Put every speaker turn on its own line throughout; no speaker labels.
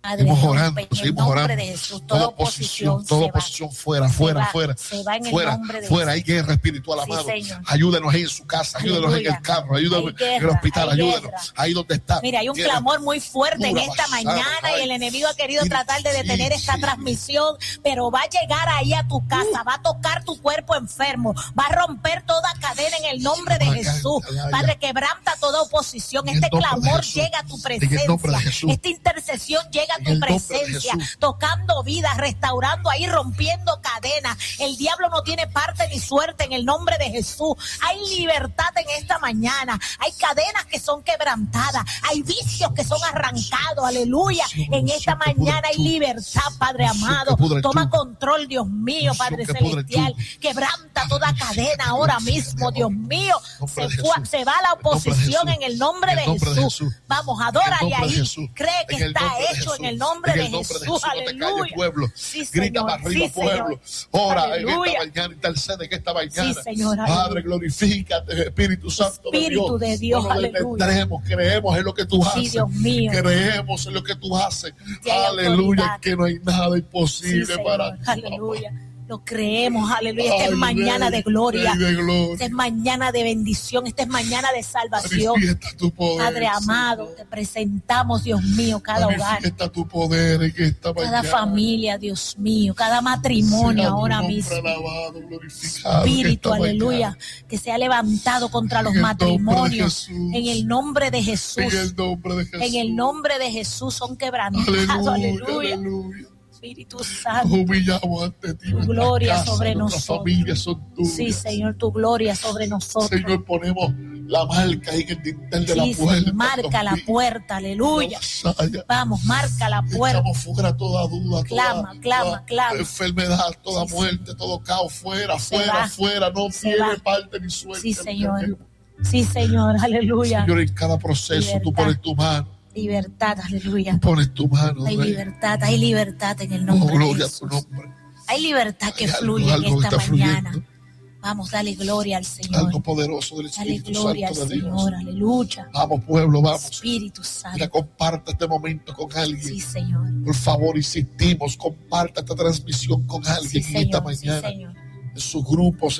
Seguimos orando, seguimos orando. Toda oposición fuera.
Se va en el nombre de
fuera. Hay guerra espiritual, amado. Ayúdenos ahí en su casa, ayúdenos en el carro, ayúdenos en el hospital, ayúdenos ahí donde está.
Mira, hay un clamor muy fuerte en esta mañana y el enemigo ha querido tratar de detener esta transmisión, pero va a llegar ahí a tu casa, va a tocar tu cuerpo enfermo, va a romper toda cadena en el nombre de Jesús. Padre, quebranta toda oposición. Este clamor llega a tu presencia. Esta intercesión llega a tu presencia, tocando vidas, restaurando ahí, rompiendo cadenas. El diablo no tiene parte ni suerte en el nombre de Jesús. Hay libertad en esta mañana. Hay cadenas que son quebrantadas. Hay vicios que son arrancados. Aleluya. En esta mañana hay libertad, Padre amado. Toma control, Dios mío, Padre celestial. Quebranta toda cadena ahora mismo, Dios mío. Se va la oposición en el nombre de Jesús. Vamos, adórale ahí. Cree que está hecho en el nombre de Jesús. Aleluya.
Grita para arriba, pueblo. Ora en esta mañana, intercede en esta mañana. Padre, glorifícate, Espíritu Santo
de Dios.
No nos detendremos, creemos en lo que tú haces.
Dios mío.
Creemos en lo que tú haces. Aleluya, que no hay nada imposible para ti.
Aleluya. Lo creemos, aleluya. Esta es mañana de gloria. Esta es mañana de bendición. Esta es mañana de salvación.
Tu poder,
Padre amado, te presentamos, Dios mío, cada hogar.
Tu poder en esta
cada familia, Dios mío, cada matrimonio ahora mismo. Espíritu, aleluya, que se ha levantado contra los matrimonios. En el nombre de Jesús. En el nombre de Jesús son quebrantados. Aleluya. Espíritu Santo,
humillamos ante ti.
Tu gloria
casa,
sobre nosotros.
Familias son tuyas.
Sí, Señor, tu gloria sobre nosotros.
Señor, ponemos la marca ahí en el dintel de la puerta.
Señor, marca la puerta, aleluya. Vamos, marca la puerta.
Echamos fuera toda duda,
clama.
Enfermedad, toda muerte, todo caos, fuera. No tiene parte ni suerte.
Sí, Señor, aleluya.
Señor, en cada proceso libertad. Tú pones tu mano.
Libertad, aleluya.
Tú pones tu mano.
Hay libertad en el nombre de Jesús.
A tu nombre.
Hay libertad que fluye en esta mañana. Vamos, dale gloria al Señor.
Algo poderoso del Espíritu Santo de Dios.
Dale gloria al Señor, aleluya.
Vamos, pueblo, vamos.
Espíritu Santo.
Mira, comparta este momento con alguien.
Sí, Señor.
Por favor, insistimos, comparta esta transmisión con alguien en esta mañana.
Sí, Señor.
En sus grupos,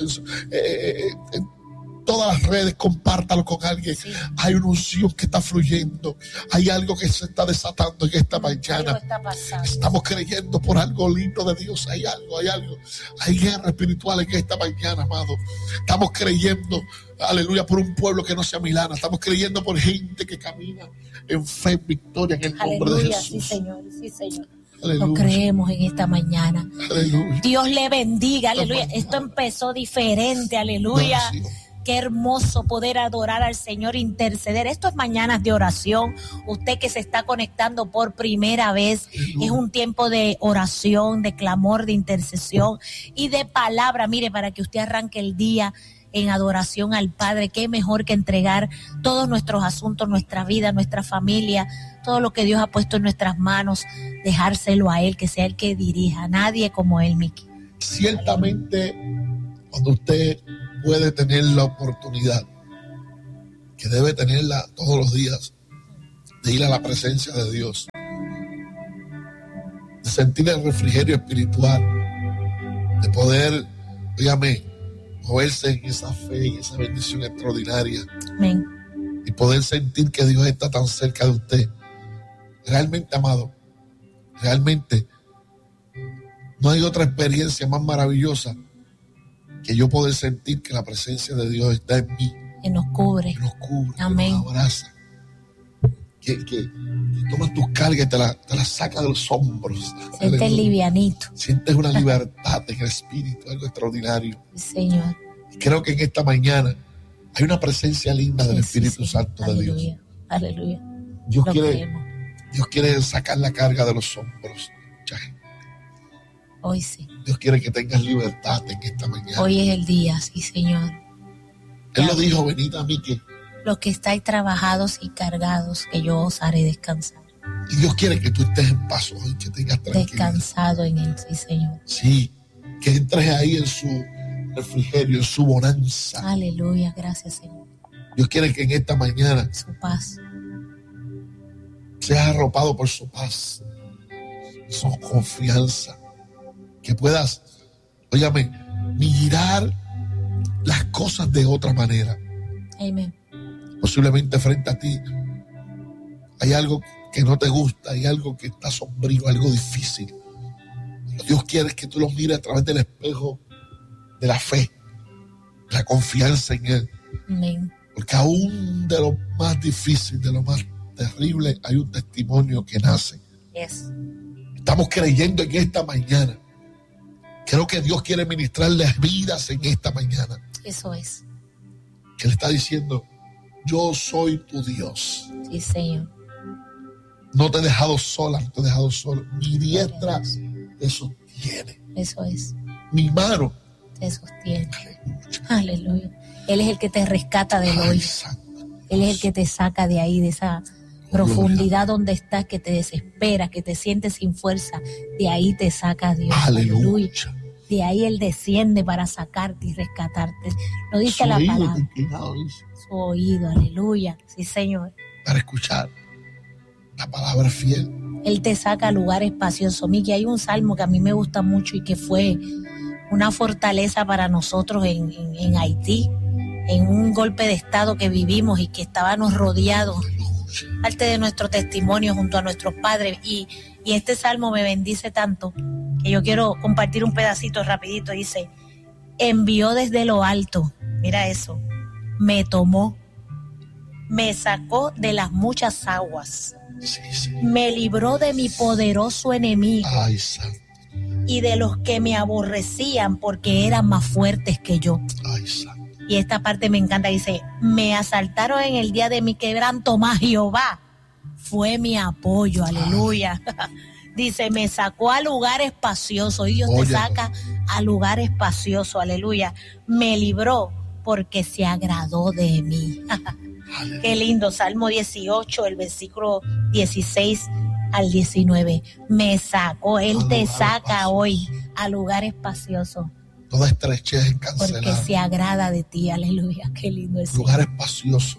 en todas las redes, compártalo con alguien. Sí. Hay una unción que está fluyendo. Hay algo que se está desatando en esta mañana. Estamos creyendo por algo lindo de Dios. Hay algo. Hay guerra espiritual en esta mañana, amado. Estamos creyendo, aleluya, por un pueblo que no sea milana. Estamos creyendo por gente que camina en fe, en victoria, en el nombre de Jesús.
Sí, Señor.
Aleluya.
Lo creemos en esta mañana.
Aleluya.
Dios le bendiga. Aleluya. Esto empezó diferente. Aleluya. Qué hermoso poder adorar al Señor, interceder. Esto es mañanas de oración. Usted que se está conectando por primera vez, es un tiempo de oración, de clamor, de intercesión y de palabra. Mire, para que usted arranque el día en adoración al Padre, qué mejor que entregar todos nuestros asuntos, nuestra vida, nuestra familia, todo lo que Dios ha puesto en nuestras manos, dejárselo a Él, que sea el que dirija. Nadie como Él, Miki.
Ciertamente, cuando usted puede tener la oportunidad, que debe tenerla todos los días, de ir a la presencia de Dios, de sentir el refrigerio espiritual, de poder, dígame, moverse en esa fe y esa bendición extraordinaria.
Amén.
Y poder sentir que Dios está tan cerca de usted. Realmente, amado, realmente no hay otra experiencia más maravillosa que yo poder sentir que la presencia de Dios está en mí.
Que nos cubre.
Amén. Que nos abraza. Que tomas tus cargas y te las saca de los hombros.
Sientes livianito.
Sientes una libertad en el espíritu, algo extraordinario.
Sí, Señor.
Y creo que en esta mañana hay una presencia linda del Espíritu Santo de Dios.
Aleluya.
Dios quiere sacar la carga de los hombros.
Hoy sí.
Dios quiere que tengas libertad en esta mañana.
Hoy es el día, sí, Señor.
Él lo dijo, venid a mí que
los que estáis trabajados y cargados, que yo os haré descansar.
Y Dios quiere que tú estés en paz hoy, que tengas tranquilidad.
Descansado en Él, sí, Señor.
Sí, que entres ahí en su refrigerio, en su bonanza.
Aleluya, gracias, Señor.
Dios quiere que en esta mañana
su paz
seas arropado por su paz. Son confianza. Que puedas, óyame, mirar las cosas de otra manera.
Amén.
Posiblemente frente a ti hay algo que no te gusta, hay algo que está sombrío, algo difícil. Dios quiere que tú lo mires a través del espejo de la fe, la confianza en Él.
Amén.
Porque aún de lo más difícil, de lo más terrible, hay un testimonio que nace.
Yes.
Estamos creyendo en esta mañana. Creo que Dios quiere ministrarles vidas en esta mañana.
Eso es.
Que le está diciendo, yo soy tu Dios.
Sí, Señor.
No te he dejado sola, no te he dejado solo. Mi diestra te sostiene.
Eso es.
Mi mano
te sostiene. Aleluya. Él es el que te rescata del hoyo. Él es el que te saca de ahí, de esa profundidad donde estás, que te desesperas, que te sientes sin fuerza. De ahí te saca Dios.
Aleluya.
De ahí Él desciende para sacarte y rescatarte. Lo dice
Su
la
oído
palabra.
inclinado, dice.
Su oído, aleluya. Sí, Señor.
Para escuchar la palabra fiel.
Él te saca a lugares espaciosos. Miki, hay un salmo que a mí me gusta mucho y que fue una fortaleza para nosotros en Haití, en un golpe de estado que vivimos y que estábamos rodeados, parte de nuestro testimonio junto a nuestros padres. Y este salmo me bendice tanto que yo quiero compartir un pedacito rapidito. Dice, envió desde lo alto, mira eso, me tomó, me sacó de las muchas aguas,
sí.
Me libró de mi poderoso enemigo.
Ay, santo.
Y de los que me aborrecían porque eran más fuertes que yo.
Ay, santo.
Y esta parte me encanta, dice, me asaltaron en el día de mi quebranto, mas Jehová fue mi apoyo, aleluya. Dice, me sacó a lugar espacioso, y Dios te saca a lugar espacioso, aleluya. Me libró porque se agradó de mí. Qué lindo, Salmo 18, el versículo 16 al 19. Me sacó, Él te saca hoy a lugar espacioso.
Toda estrechez en cancelar.
Porque se agrada de ti, aleluya. Qué lindo es.
Lugar espacioso.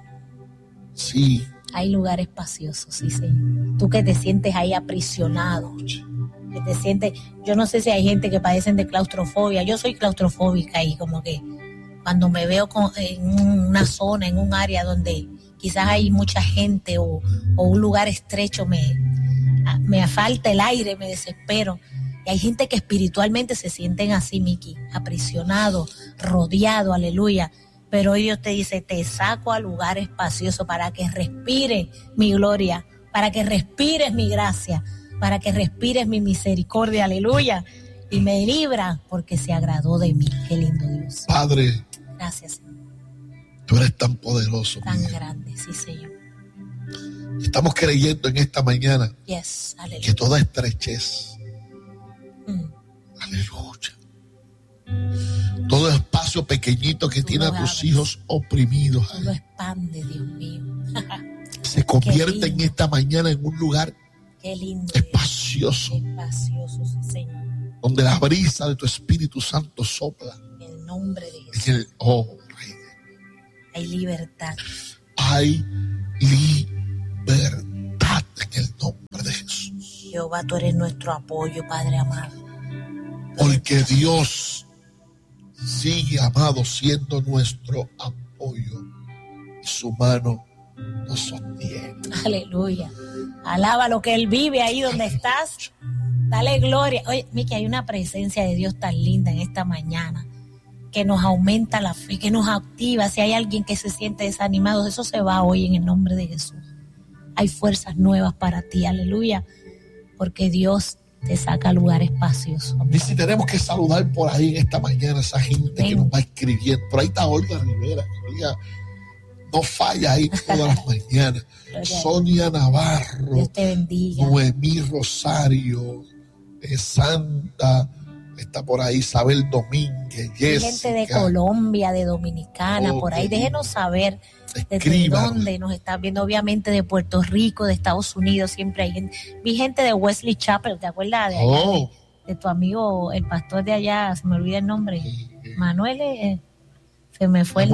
Sí.
Hay lugar espacioso, sí, Señor. Tú que te sientes ahí aprisionado, que te sientes, yo no sé si hay gente que padecen de claustrofobia. Yo soy claustrofóbica y como que cuando me veo en una zona, en un área donde quizás hay mucha gente o un lugar estrecho, me falta el aire, me desespero. Y hay gente que espiritualmente se sienten así, Miki, aprisionado, rodeado, aleluya. Pero hoy Dios te dice, te saco a lugar espacioso para que respire mi gloria, para que respires mi gracia, para que respires mi misericordia, aleluya. Y me libra porque se agradó de mí. Qué lindo Dios.
Padre.
Gracias.
Tú eres tan poderoso.
Tan grande, sí, Señor.
Estamos creyendo en esta mañana que toda estrechez, aleluya, todo espacio pequeñito que tiene a tus hijos oprimidos,
lo expande, Dios mío.
Se convierte en esta mañana en un lugar espacioso,
sí, Señor.
Donde la brisa de tu Espíritu Santo sopla.
En el nombre de Jesús. Hay libertad.
Hay libertad en el nombre de Jesús.
Jehová, tú eres nuestro apoyo, Padre amado.
Porque Dios sigue, amado, siendo nuestro apoyo. Y su mano nos sostiene.
Aleluya. Alaba lo que Él vive ahí donde estás. Dale gloria. Oye, Miki, hay una presencia de Dios tan linda en esta mañana que nos aumenta la fe, que nos activa. Si hay alguien que se siente desanimado, eso se va hoy en el nombre de Jesús. Hay fuerzas nuevas para ti, aleluya, porque Dios te saca a lugares espaciosos.
Y si tenemos que saludar por ahí en esta mañana a esa gente que nos va escribiendo. Por ahí está Olga Rivera, que ella no falla ahí todas las mañanas. Sonia Navarro,
Dios te bendiga.
Noemí Rosario, Santa, está por ahí Isabel Domínguez, Jessica.
Gente de Colombia, de Dominicana, por ahí. Déjenos saber desde dónde nos están viendo. Obviamente de Puerto Rico, de Estados Unidos, siempre hay gente. Vi gente de Wesley Chapel, ¿te acuerdas? De allá, de tu amigo, el pastor de allá, se me olvida el nombre. Manuel Se me fue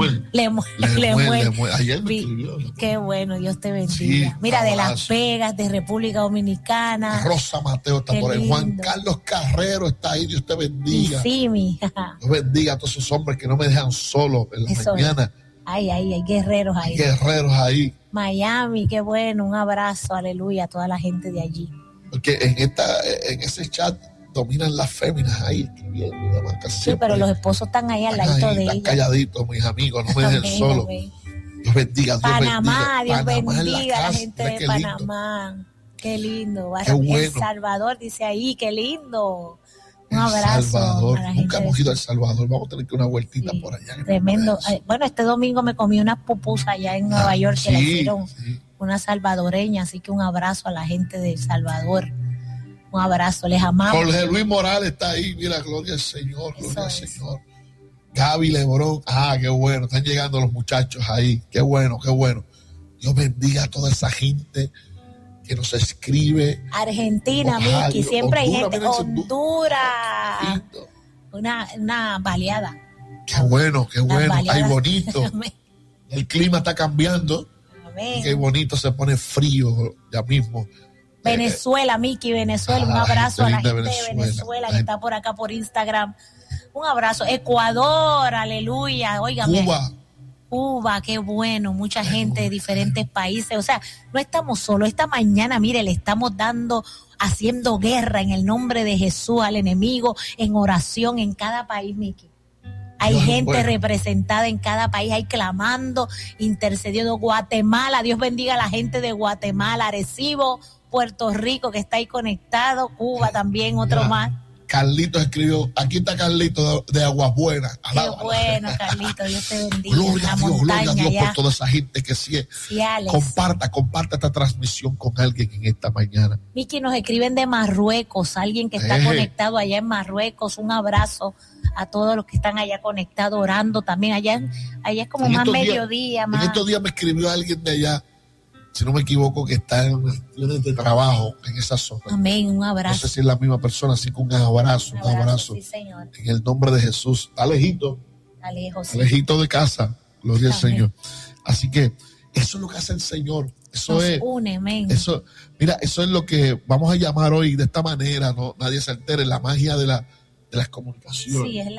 Lemuel. Ayer me escribió.
Qué bueno, Dios te bendiga. Sí, mira, de Las Vegas, de República Dominicana.
Rosa Mateo está por ahí. Juan Carlos Carrero está ahí. Dios te bendiga.
Sí, mi hija.
Dios bendiga a todos esos hombres que no me dejan solo en la mañana.
Hay guerreros ahí.
Hay guerreros ahí.
Miami, qué bueno. Un abrazo, aleluya, a toda la gente de allí.
Porque en ese chat dominan las féminas ahí escribiendo.
Sí, pero los esposos están ahí al ladito de ellas.
Están calladitos, mis amigos, no me dejen solo. Dios bendiga, Dios
Panamá,
bendiga.
Dios bendiga a la gente de Panamá. Qué lindo.
Qué bueno.
El Salvador dice ahí, qué lindo. Un abrazo.
Salvador.
A la
Nunca
gente
hemos ido a El Salvador. Vamos a tener que una vueltita por allá.
Tremendo. Bueno, este domingo me comí unas pupusas allá en Nueva York que le hicieron una salvadoreña. Así que un abrazo a la gente de El Salvador. Un abrazo, les amamos.
Jorge Luis Morales está ahí, mira, gloria al Señor, gloria al Señor. Gaby Lebrón, qué bueno, están llegando los muchachos ahí, qué bueno, qué bueno. Dios bendiga a toda esa gente que nos escribe.
Argentina, Miki, siempre hay gente. Honduras. Una baleada.
Qué bueno, hay bonito. El clima está cambiando. Amén. Qué bonito, se pone frío ya mismo.
Venezuela, Miki, Venezuela, un abrazo a la gente de Venezuela que está por acá por Instagram. Un abrazo. Ecuador, aleluya. Óigame. Cuba, qué bueno. Mucha gente de diferentes países. O sea, no estamos solos. Esta mañana, mire, le estamos haciendo guerra en el nombre de Jesús al enemigo, en oración en cada país, Miki. Hay gente representada en cada país, hay clamando, intercediendo. Guatemala, Dios bendiga a la gente de Guatemala, Arecibo, Puerto Rico, que está ahí conectado, Cuba también, otro más.
Carlitos escribió, aquí está Carlitos de Aguas Buenas.
Qué bueno, Carlitos, Dios te bendiga.
Gloria a Dios por toda esa gente que sí. Comparta esta transmisión con alguien en esta mañana.
Miki, nos escriben de Marruecos, alguien que está conectado allá en Marruecos, un abrazo a todos los que están allá conectados, orando también. Allá es como más mediodía.
En estos días me escribió alguien de allá, si no me equivoco, que está en cuestiones de trabajo en esa zona.
Amén, un abrazo.
No sé si es la misma persona, así que un abrazo.
Sí, Señor.
En el nombre de Jesús. Está lejito. Lejito de casa. Gloria al Señor. Así que eso es lo que hace el Señor. Eso
nos
es.
Une, amén.
Eso es lo que vamos a llamar hoy de esta manera, no nadie se altere, la magia de las comunicaciones.
Sí, es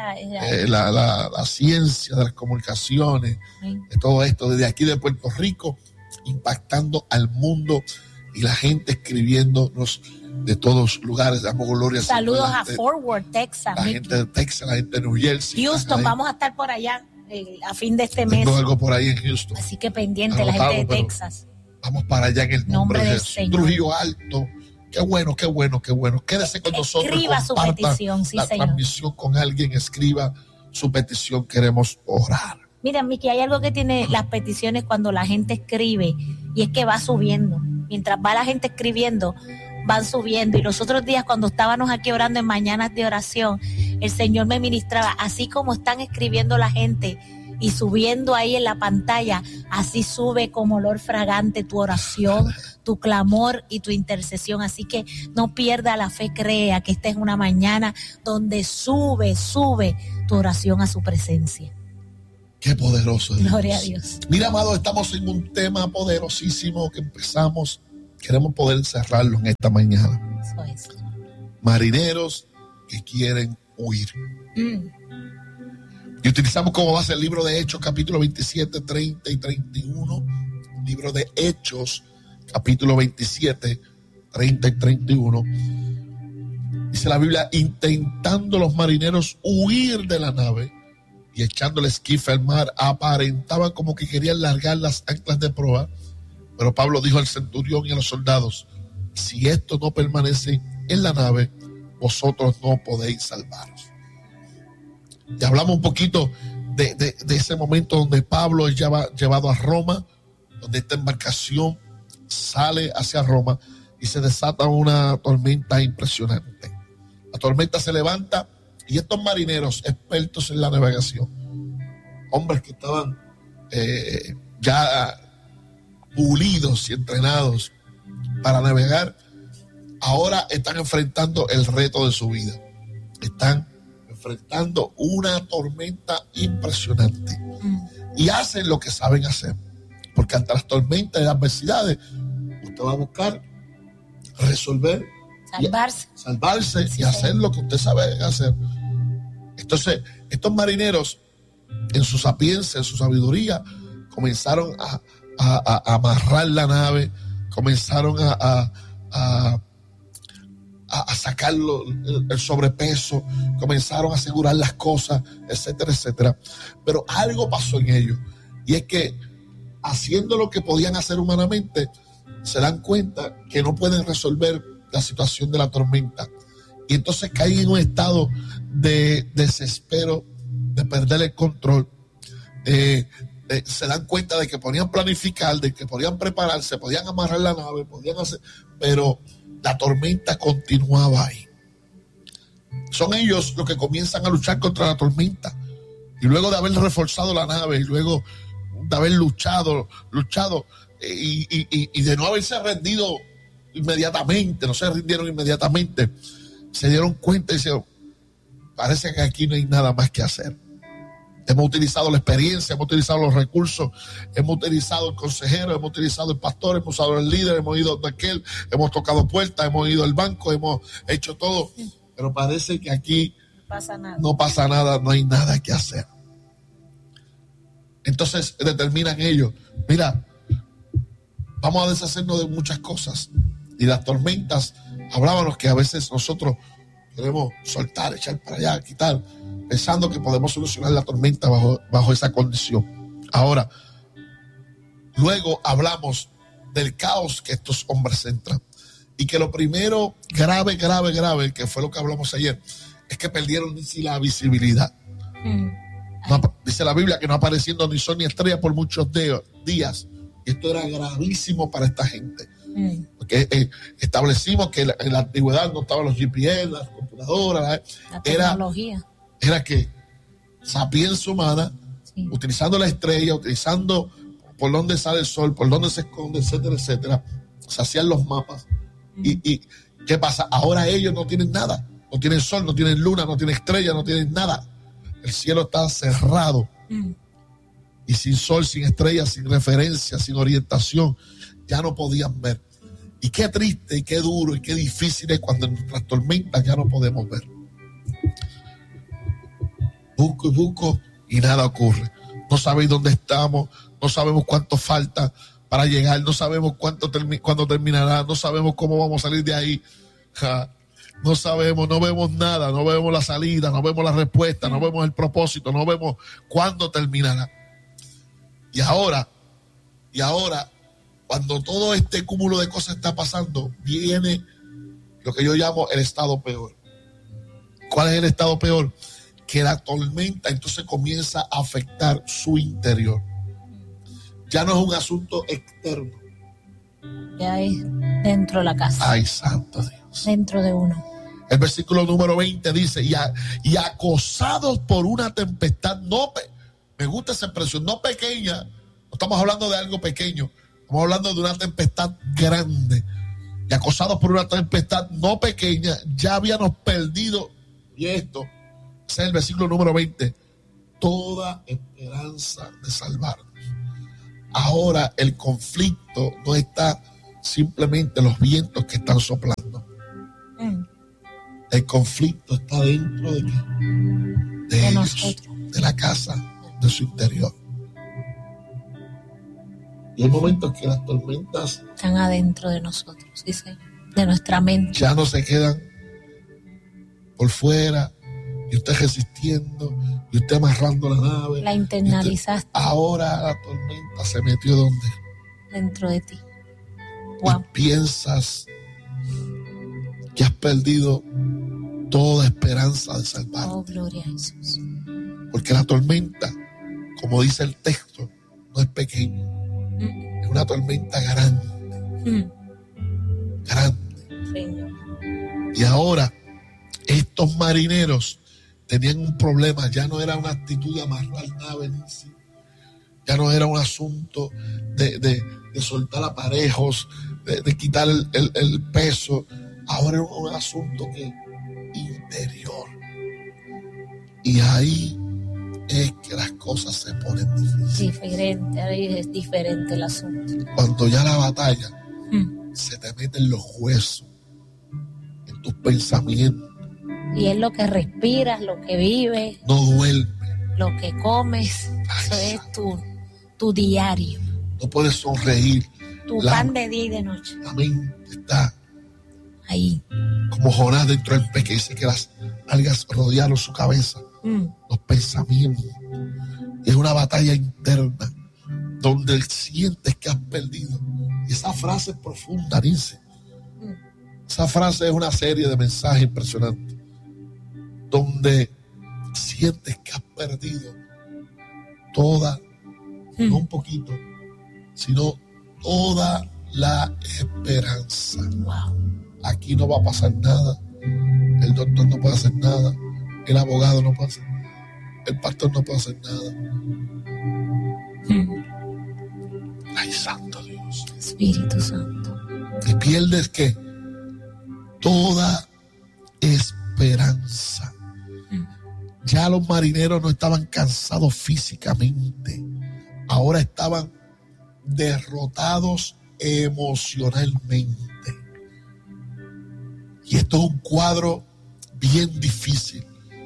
la ciencia de las comunicaciones, de todo esto, desde aquí de Puerto Rico, impactando al mundo y la gente escribiéndonos de todos lugares. Damos gloria.
Saludos a Forward, Texas.
La gente de Texas, la gente de New Jersey.
Houston, vamos a estar por allá a fin de este mes.
Tengo algo por ahí en Houston.
Así que pendiente, la gente de Texas.
Vamos para allá en el nombre de Jesús.
Señor.
Trujillo Alto. Qué bueno. Quédese con nosotros.
Escriba su petición, sí,
la
Señor.
Transmisión con alguien, escriba su petición. Queremos orar.
Mira, Miki, hay algo que tiene las peticiones cuando la gente escribe, y es que va subiendo. Mientras va la gente escribiendo, van subiendo. Y los otros días, cuando estábamos aquí orando en mañanas de oración, el Señor me ministraba, así como están escribiendo la gente y subiendo ahí en la pantalla, así sube como olor fragante tu oración, tu clamor y tu intercesión. Así que no pierda la fe, crea que esta es una mañana donde sube tu oración a su presencia.
Qué poderoso es Dios.
Gloria a Dios.
Mira, amado, estamos en un tema poderosísimo que empezamos. Queremos poder cerrarlo en esta mañana.
Eso es.
Marineros que quieren huir. Y utilizamos como base el libro de Hechos, capítulo 27, 30 y 31. Libro de Hechos, capítulo 27, 30 y 31. Dice la Biblia, intentando los marineros huir de la nave y echando el esquife al mar, aparentaban como que querían largar las anclas de proa. Pero Pablo dijo al centurión y a los soldados, si esto no permanece en la nave, vosotros no podéis salvaros. Y hablamos un poquito de ese momento donde Pablo es llevado a Roma, donde esta embarcación sale hacia Roma y se desata una tormenta impresionante. La tormenta se levanta y estos marineros expertos en la navegación, hombres que estaban ya pulidos y entrenados para navegar, ahora están enfrentando el reto de su vida. Están enfrentando una tormenta impresionante. Y hacen lo que saben hacer. Porque ante las tormentas y las adversidades, usted va a buscar resolver, salvarse y hacer lo que usted sabe hacer. Entonces, estos marineros, en su sapiencia, en su sabiduría, comenzaron a amarrar la nave, comenzaron a sacar el sobrepeso, comenzaron a asegurar las cosas, etcétera, etcétera. Pero algo pasó en ellos, y es que haciendo lo que podían hacer humanamente, se dan cuenta que no pueden resolver la situación de la tormenta, y entonces caen en un estado de desespero, de perder el control. Se dan cuenta de que podían planificar, de que podían prepararse, podían amarrar la nave, podían hacer, pero la tormenta continuaba ahí. Son ellos los que comienzan a luchar contra la tormenta, y luego de haber reforzado la nave, y luego de haber luchado y de no haberse rendido inmediatamente, no se rindieron inmediatamente, se dieron cuenta y dijeron: parece que aquí no hay nada más que hacer. Hemos utilizado la experiencia, hemos utilizado los recursos, hemos utilizado el consejero, hemos utilizado el pastor, hemos usado el líder, hemos ido de aquel, hemos tocado puertas, hemos ido al banco, hemos hecho todo, pero parece que aquí no pasa nada, no hay nada que hacer. Entonces determinan ellos: mira, vamos a deshacernos de muchas cosas. Y las tormentas, hablábamos que a veces nosotros queremos soltar, echar para allá, quitar, pensando que podemos solucionar la tormenta bajo esa condición. Ahora, luego hablamos del caos que estos hombres entran, y que lo primero grave, que fue lo que hablamos ayer, es que perdieron la visibilidad. No, dice la Biblia que no apareciendo ni sol ni estrella por muchos días. Y esto era gravísimo para esta gente. Porque establecimos que en la antigüedad no estaban los GPS, las computadoras,
la tecnología.
Era que sapiencia humana, utilizando la estrella, utilizando por dónde sale el sol, por dónde se esconde, etcétera, etcétera, se hacían los mapas. Y ¿qué pasa? Ahora ellos no tienen nada, no tienen sol, no tienen luna, no tienen estrella, no tienen nada. El cielo está cerrado, y sin sol, sin estrella, sin referencia, sin orientación, ya no podían ver. Y qué triste y qué duro y qué difícil es cuando en nuestras tormentas ya no podemos ver. Busco y nada ocurre. No sabéis dónde estamos, no sabemos cuánto falta para llegar, no sabemos cuándo terminará, no sabemos cómo vamos a salir de ahí. No sabemos, no vemos nada, no vemos la salida, no vemos la respuesta, no vemos el propósito, no vemos cuándo terminará. Y ahora, cuando todo este cúmulo de cosas está pasando, viene lo que yo llamo el estado peor. ¿Cuál es el estado peor? Que la tormenta entonces comienza a afectar su interior. Ya no es un asunto externo.
Ya es dentro de la casa.
Ay, santo Dios.
Dentro de uno.
El versículo número 20 dice: y acosados por una tempestad, me gusta esa expresión, no pequeña, no estamos hablando de algo pequeño, estamos hablando de una tempestad grande. Y acosados por una tempestad no pequeña, ya habíamos perdido, y esto, ese es el versículo número 20, toda esperanza de salvarnos. Ahora el conflicto no está simplemente en los vientos que están soplando. El conflicto está dentro de ellos, nosotros, de la casa, de su interior. Y hay momentos que las tormentas
están adentro de nosotros, dice, de nuestra mente.
Ya no se quedan por fuera, y usted resistiendo, y usted amarrando la nave.
La internalizaste.
Ahora la tormenta se metió ¿dónde?
Dentro de ti.
Wow. Y piensas que has perdido toda esperanza de salvarte.
Oh, gloria a Jesús.
Porque la tormenta, como dice el texto, no es pequeña. Es una tormenta grande. Grande.
Señor.
Y ahora, estos marineros tenían un problema. Ya no era una actitud de amarrar nave, ya no era un asunto de soltar aparejos, de quitar el peso. Ahora es un asunto interior. Y ahí es que las cosas se ponen difíciles.
Diferente, ahí es diferente el asunto.
Cuando ya la batalla se te mete en los huesos, en tus pensamientos.
Y es lo que respiras, lo que vives.
No duermes.
Lo que comes. Eso es tu diario.
No puedes sonreír.
Tu pan de día y de noche.
La mente está
ahí.
Como Jonás dentro del pez, que dice que las algas rodearon su cabeza. Los pensamientos. Y es una batalla interna donde sientes que has perdido. Y esa frase es profunda, dice. Esa frase es una serie de mensajes impresionantes donde sientes que has perdido toda, no un poquito, sino toda la esperanza. Aquí no va a pasar nada. El doctor no puede hacer nada. El abogado no puede hacer nada. El pastor no puede hacer nada. Ay, santo Dios.
Espíritu Santo.
Y pierdes que toda esperanza. Ya los marineros no estaban cansados físicamente. Ahora estaban derrotados emocionalmente. Y esto es un cuadro bien difícil.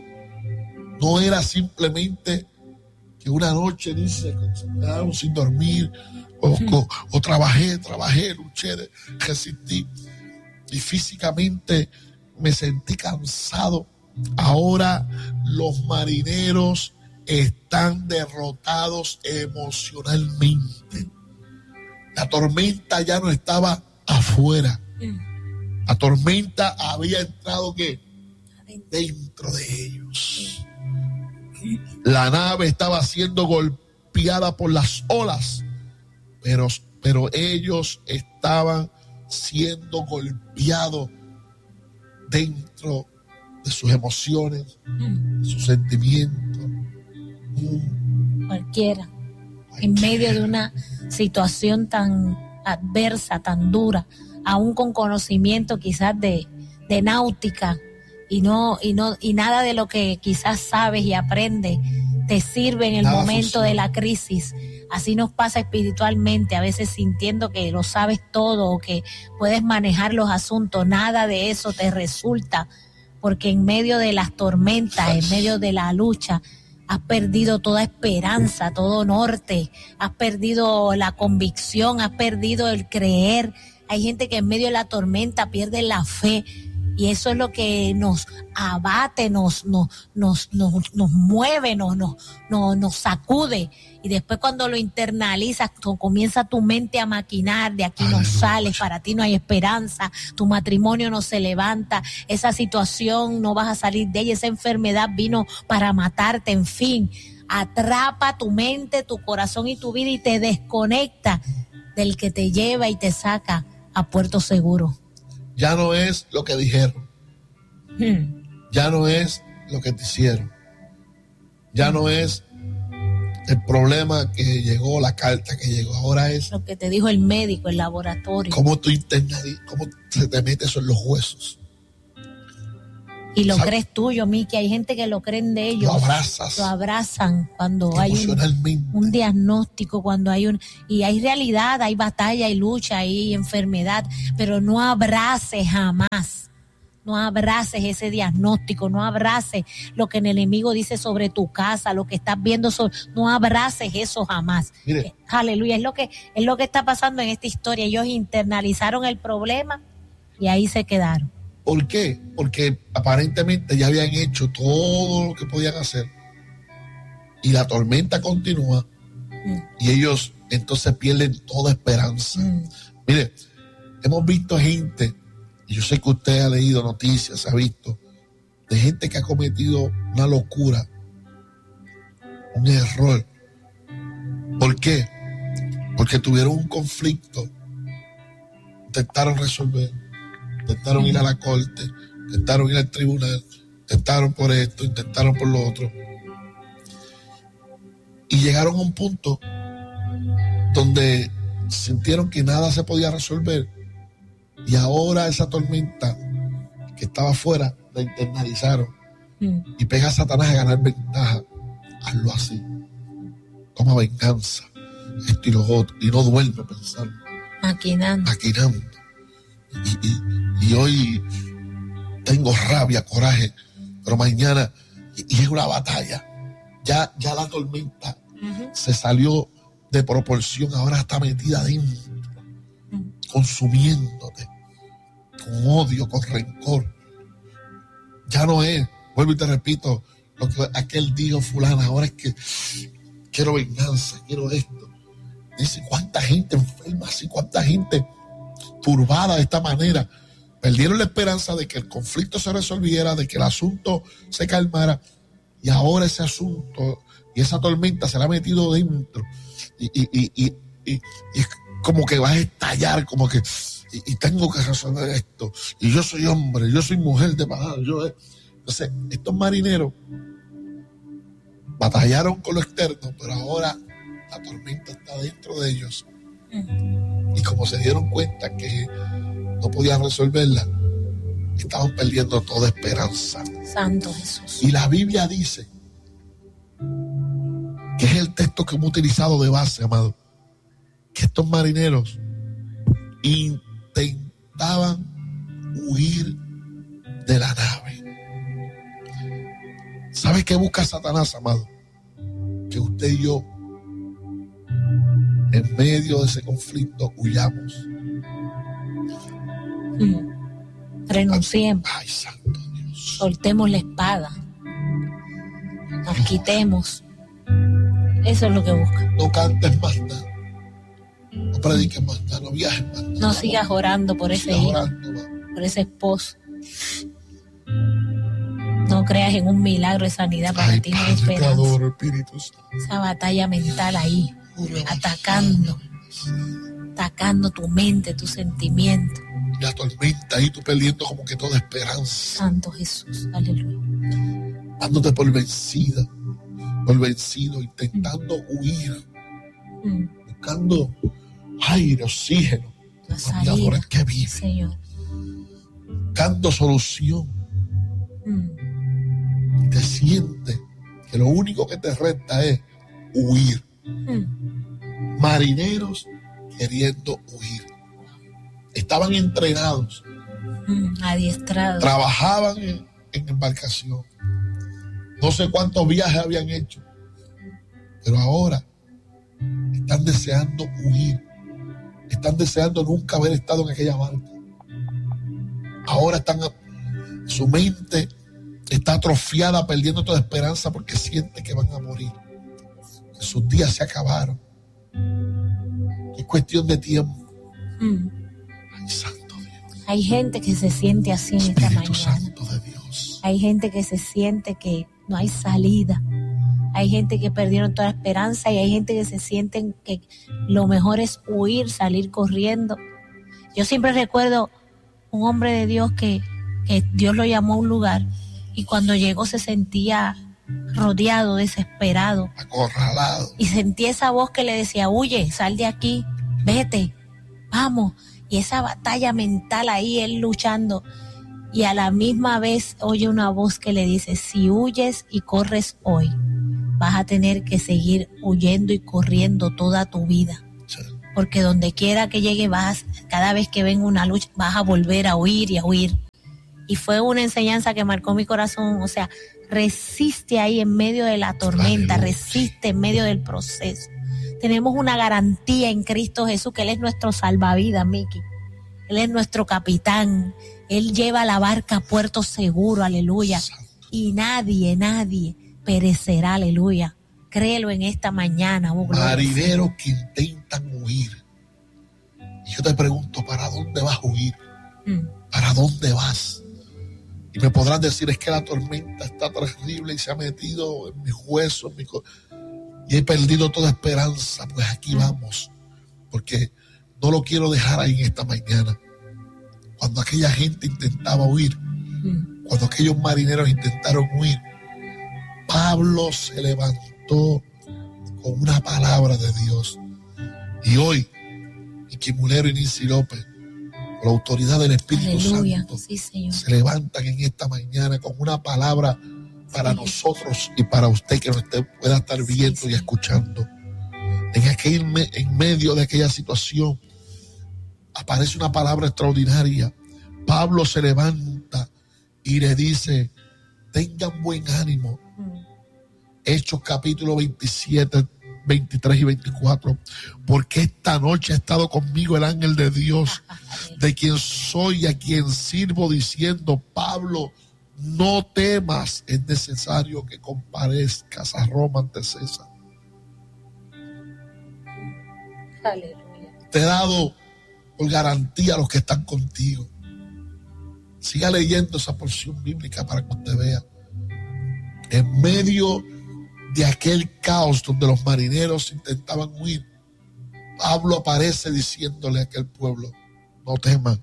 No era simplemente que una noche, dice, se quedaron sin dormir, o trabajé, luché, resistí. Y físicamente me sentí cansado. Ahora los marineros están derrotados emocionalmente. La tormenta ya no estaba afuera. La tormenta había entrado ¿qué? Dentro de ellos. La nave estaba siendo golpeada por las olas, pero ellos estaban siendo golpeados dentro de sus emociones, de sus sentimientos.
Cualquiera, en medio de una situación tan adversa, tan dura, aún con conocimiento quizás de náutica y nada de lo que quizás sabes y aprendes te sirve en el nada momento funciona. De la crisis. Así nos pasa espiritualmente, a veces sintiendo que lo sabes todo o que puedes manejar los asuntos. Nada de eso te resulta, porque en medio de las tormentas, en medio de la lucha, has perdido toda esperanza, todo norte, has perdido la convicción, has perdido el creer. Hay gente que en medio de la tormenta pierde la fe, y eso es lo que nos abate, nos mueve, nos sacude. Y después cuando lo internalizas, comienza tu mente a maquinar: de aquí no sales, para ti no hay esperanza, tu matrimonio no se levanta, esa situación no vas a salir de ella, esa enfermedad vino para matarte, en fin. Atrapa tu mente, tu corazón y tu vida y te desconecta del que te lleva y te saca a puerto seguro.
Ya no es lo que dijeron. Ya no es lo que te hicieron. Ya no es el problema que llegó, la carta que llegó. Ahora es
lo que te dijo el médico, el laboratorio.
Cómo se te mete eso en los huesos.
Y lo crees tuyo, Miki. Hay gente que lo creen de ellos. Lo abrazan cuando hay un diagnóstico, cuando hay y hay realidad, hay batalla, hay lucha, hay enfermedad, pero no abraces jamás. No abraces ese diagnóstico, no abraces lo que el enemigo dice sobre tu casa, lo que estás viendo no abraces eso jamás.
Mire.
Aleluya, es lo que está pasando en esta historia. Ellos internalizaron el problema y ahí se quedaron.
¿Por qué? Porque aparentemente ya habían hecho todo lo que podían hacer y la tormenta continúa y ellos entonces pierden toda esperanza. Mire, hemos visto gente, y yo sé que usted ha leído noticias, ha visto, de gente que ha cometido una locura, un error. ¿Por qué? Porque tuvieron un conflicto, intentaron resolver. Intentaron ir a la corte, intentaron ir al tribunal, intentaron por esto, intentaron por lo otro. Y llegaron a un punto donde sintieron que nada se podía resolver. Y ahora esa tormenta que estaba afuera la internalizaron. y pega a Satanás a ganar ventaja, hazlo así. Toma venganza, esto y lo otro, y no duerme pensando. Maquinando. Y hoy tengo rabia, coraje, pero mañana, y es una batalla. Ya la tormenta se salió de proporción, ahora está metida adentro, consumiéndote, con odio, con rencor. Ya no es, vuelvo y te repito, lo que aquel dijo fulana, ahora es que quiero venganza, quiero esto. Dice, cuánta gente enferma así, cuánta gente turbada de esta manera. Perdieron la esperanza de que el conflicto se resolviera, de que el asunto se calmara, y ahora ese asunto y esa tormenta se la ha metido dentro y es como que va a estallar, como que y tengo que resolver esto, y yo soy hombre, yo soy mujer de palabra. Entonces estos marineros batallaron con lo externo, pero ahora la tormenta está dentro de ellos, y como se dieron cuenta que no podían resolverla, estaban perdiendo toda esperanza.
Santo Jesús.
Y la Biblia dice, que es el texto que hemos utilizado de base, amado, que estos marineros intentaban huir de la nave. ¿Sabe qué busca Satanás, amado? Que usted y yo, en medio de ese conflicto, huyamos.
Renunciemos.
Ay, santo Dios.
Soltemos la espada. Nos quitemos. Eso es lo que busca.
No cantes más nada. No prediques más nada. No viajes más nada.
No sigas orando por ese hijo, por ese esposo. No creas en un milagro de sanidad para ti, no hay esperanza.
Adoro, Espíritu Santo.
Esa batalla mental ahí, atacando tu mente, tus sentimientos.
La tormenta ahí, tú perdiendo como que toda esperanza.
Santo Jesús, aleluya.
Dándote por vencido, intentando huir, buscando aire, oxígeno, por el que vive,
Señor.
buscando solución. Y te sientes que lo único que te resta es huir. Marineros queriendo huir. Estaban entrenados,
adiestrados,
trabajaban en embarcación. No sé cuántos viajes habían hecho, pero ahora están deseando huir. Están deseando nunca haber estado en aquella barca. Ahora su mente está atrofiada, perdiendo toda esperanza porque siente que van a morir, que sus días se acabaron. Es cuestión de tiempo. Ay, santo Dios.
Hay gente que se siente así en esta mañana.
Santo de Dios.
Hay gente que se siente que no hay salida. Hay gente que perdieron toda esperanza y hay gente que se sienten que lo mejor es huir, salir corriendo. Yo siempre recuerdo un hombre de Dios que Dios lo llamó a un lugar y cuando llegó se sentía rodeado, desesperado,
acorralado,
y sentía esa voz que le decía: huye, sal de aquí, vete, vamos. Y esa batalla mental ahí, él luchando, y a la misma vez oye una voz que le dice: si huyes y corres hoy, vas a tener que seguir huyendo y corriendo toda tu vida. Sí. Porque donde quiera que llegue, cada vez que venga una lucha, vas a volver a huir y a huir. Y fue una enseñanza que marcó mi corazón. O sea, resiste ahí en medio de la tormenta, resiste en medio del proceso. Tenemos una garantía en Cristo Jesús, que Él es nuestro salvavidas, Miki. Él es nuestro capitán. Él lleva la barca a puerto seguro, aleluya. Y nadie perecerá, aleluya. Créelo en esta mañana.
Marineros que intentan huir. Y yo te pregunto, ¿para dónde vas a huir? ¿Para dónde vas? Y me podrán decir: es que la tormenta está terrible y se ha metido en mis huesos, y he perdido toda esperanza. Pues aquí vamos, porque no lo quiero dejar ahí en esta mañana. Cuando aquella gente intentaba huir, cuando aquellos marineros intentaron huir, Pablo se levantó con una palabra de Dios. Y hoy, Miki Mulero y Nincy López, con la autoridad del Espíritu Santo,
sí, Señor,
se levantan en esta mañana con una palabra para nosotros y para usted que nos pueda estar viendo y escuchando. En medio de aquella situación aparece una palabra extraordinaria. Pablo se levanta y le dice: tengan buen ánimo. Hechos capítulo 27, 23 y 24. Porque esta noche ha estado conmigo el ángel de Dios, de quien soy y a quien sirvo, diciendo: Pablo, no temas, es necesario que comparezcas a Roma ante César.
Aleluya.
Te he dado por garantía a los que están contigo. Siga leyendo esa porción bíblica para que usted vea. En medio de aquel caos donde los marineros intentaban huir, Pablo aparece diciéndole a aquel pueblo: no teman.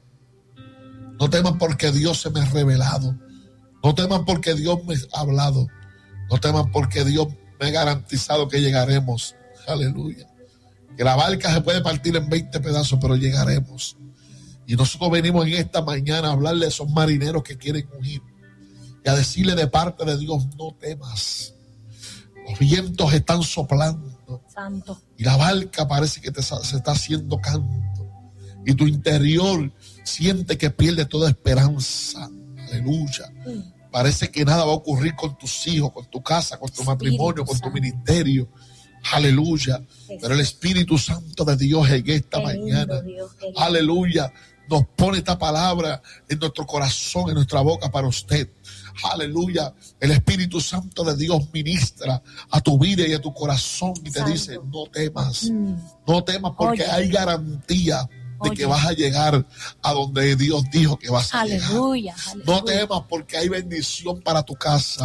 No teman porque Dios se me ha revelado. No teman porque Dios me ha hablado. No teman porque Dios me ha garantizado que llegaremos. Aleluya. Que la barca se puede partir en 20 pedazos, pero llegaremos. Y nosotros venimos en esta mañana a hablarle a esos marineros que quieren huir y a decirle de parte de Dios: no temas. Los vientos están soplando.
Santo.
Y la barca parece que se está haciendo canto. Y tu interior siente que pierde toda esperanza. Aleluya. Parece que nada va a ocurrir con tus hijos, con tu casa, con tu matrimonio, con tu ministerio. Aleluya. Pero el Espíritu Santo de Dios en esta mañana, aleluya, nos pone esta palabra en nuestro corazón, en nuestra boca para usted. Aleluya. El Espíritu Santo de Dios ministra a tu vida y a tu corazón y te dice: no temas. No temas porque hay garantía de que vas a llegar a donde Dios dijo que vas a llegar. Aleluya. No temas porque hay bendición para tu casa.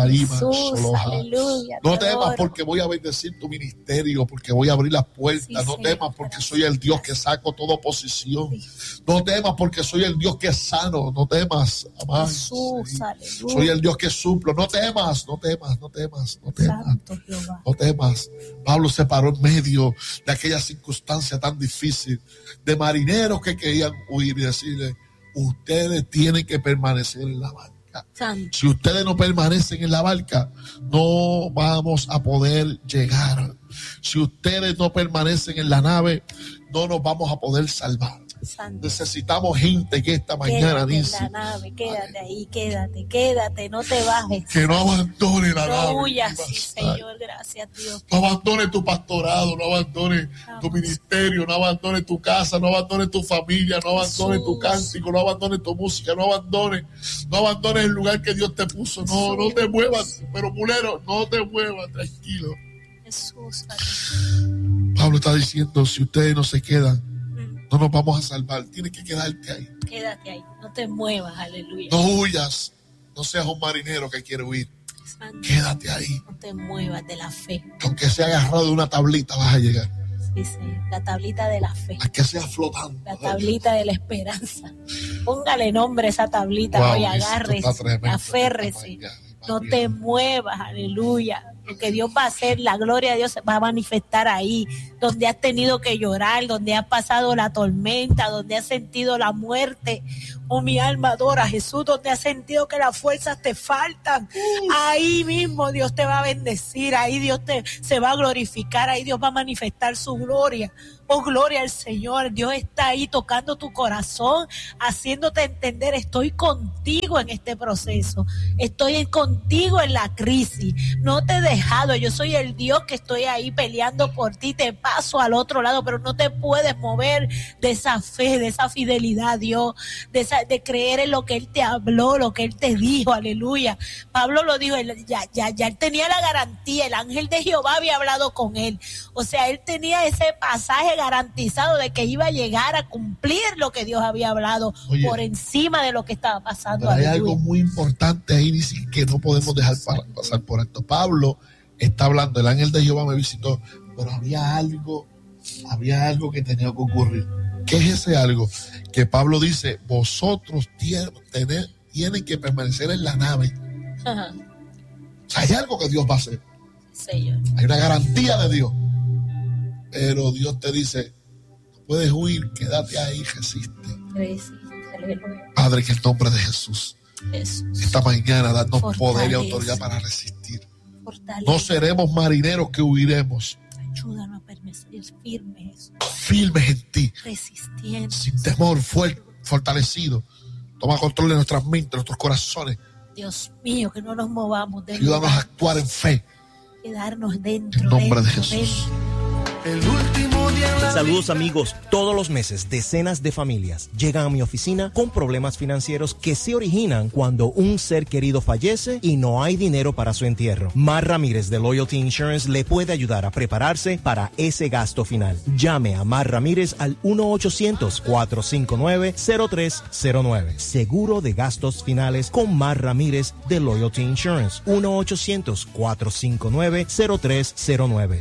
Aleluya.
No temas porque voy a bendecir tu ministerio, porque voy a abrir las puertas. No temas porque soy el Dios que saco toda oposición. No temas porque soy el Dios que sano. No temas, amado. Soy el Dios que suplo. No temas, no temas, no temas, no temas. No temas. Pablo se paró en medio de aquella circunstancia tan difícil, de marineros que querían huir, y decirle: ustedes tienen que permanecer en la barca. Si ustedes no permanecen en la barca, no vamos a poder llegar. Si ustedes no permanecen en la nave, no nos vamos a poder salvar. Santo. Necesitamos gente que esta mañana dice:
en la nave, quédate ahí, quédate, no te bajes.
Que no abandone la nave.
No huyas, sí, Señor, gracias Dios.
No abandones tu pastorado, no abandones tu ministerio, no abandones tu casa, no abandones tu familia, no abandones tu cántico, no abandones tu música, no abandones el lugar que Dios te puso. No te muevas, pero mulero, no te muevas, tranquilo.
Jesús.
Pablo está diciendo: si ustedes no se quedan, no nos vamos a salvar. Tienes que quedarte ahí.
Quédate ahí. No te muevas. Aleluya.
No huyas. No seas un marinero que quiere huir. Santo. Quédate ahí.
No te muevas de la fe.
Aunque sea agarrado de una tablita, vas a llegar.
Sí. La tablita de la fe.
A que sea flotando.
La tablita de la esperanza. Póngale nombre a esa tablita. Wow, hoy agárrese. Aférrese. No te muevas. Aleluya. Lo que Dios va a hacer, la gloria de Dios se va a manifestar ahí, donde has tenido que llorar, donde has pasado la tormenta, donde has sentido la muerte. Oh, mi alma adora a Jesús, donde has sentido que las fuerzas te faltan. Ahí mismo Dios te va a bendecir, ahí Dios se va a glorificar, ahí Dios va a manifestar su gloria. Oh, gloria al Señor. Dios está ahí tocando tu corazón, haciéndote entender: estoy contigo en este proceso, estoy contigo en la crisis, no te he dejado, yo soy el Dios que estoy ahí peleando por ti, te paso al otro lado, pero no te puedes mover de esa fe, de esa fidelidad, Dios, de creer en lo que Él te habló, lo que Él te dijo. Aleluya. Pablo lo dijo, ya él tenía la garantía, el ángel de Jehová había hablado con él, o sea, él tenía ese pasaje garantizado de que iba a llegar a cumplir lo que Dios había hablado. Oye, por encima de lo que estaba pasando.
Hay algo muy importante ahí, dice, que no podemos dejar pasar por esto. Pablo está hablando: el ángel de Jehová me visitó, pero había algo que tenía que ocurrir. ¿Qué es ese algo? Que Pablo dice: vosotros tienen que permanecer en la nave. Ajá. O sea, hay algo que Dios va a hacer.
Señor.
Hay una garantía de Dios. Pero Dios te dice: no puedes huir, quédate ahí, resiste. Padre, que en el nombre de Jesús, Esta mañana danos poder y autoridad para resistir. No seremos marineros que huiremos.
Ayúdanos a permanecer firmes.
Firmes en ti.
Resistiendo.
Sin temor, fortalecido. Toma control de nuestras mentes, de nuestros corazones.
Dios mío, que no nos movamos.
Ayúdanos a actuar en fe.
Quedarnos dentro.
En nombre de Jesús.
El último día en la
Saludos
vida.
amigos, todos los meses decenas de familias llegan a mi oficina con problemas financieros que se originan cuando un ser querido fallece y no hay dinero para su entierro. Mar Ramírez de Loyalty Insurance le puede ayudar a prepararse para ese gasto final. Llame a Mar Ramírez al 1-800-459-0309. Seguro de gastos finales con Mar Ramírez de Loyalty Insurance. 1-800-459-0309.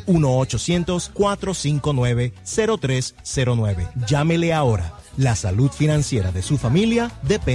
1-800-459-0309. Llámele ahora. La salud financiera de su familia depende